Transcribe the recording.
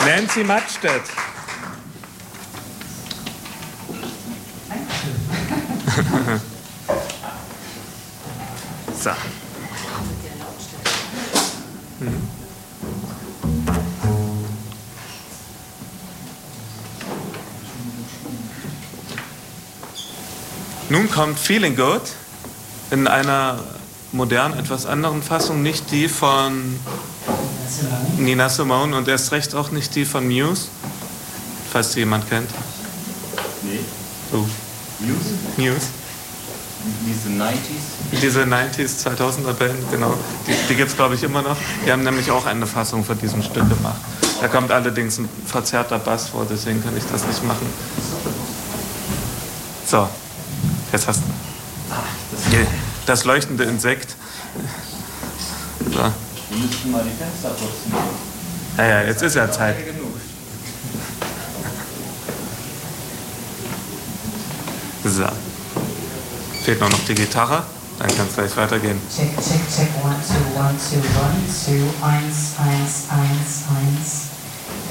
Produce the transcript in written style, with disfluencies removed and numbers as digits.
Nancy Mattstedt. So. Nun kommt Feeling Good in einer modernen, etwas anderen Fassung, nicht die von Nina Simone und erst recht auch nicht die von Muse, falls die jemand kennt. Nee. Oh. Muse? Muse. Diese 90s? Diese 90s, 2000er Band, genau. Die gibt es, glaube ich, immer noch. Die haben nämlich auch eine Fassung von diesem Stück gemacht. Da kommt allerdings ein verzerrter Bass vor, deswegen kann ich das nicht machen. So, jetzt hast du das leuchtende Insekt. So. Wir müssten mal die Fenster putzen. Ja, jetzt ist ja Zeit. So. Fehlt nur noch die Gitarre, dann kann es gleich weitergehen. Check, check, check, 1, 2, 1, 2, 1, 2, 1, 1, 1, 1.